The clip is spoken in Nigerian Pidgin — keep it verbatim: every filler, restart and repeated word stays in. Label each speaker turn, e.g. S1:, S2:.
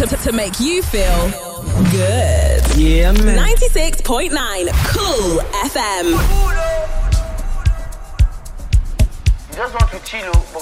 S1: to, to, to make you feel good.
S2: Yeah, man.
S1: ninety-six point nine Cool F M.
S3: You just want to chill, but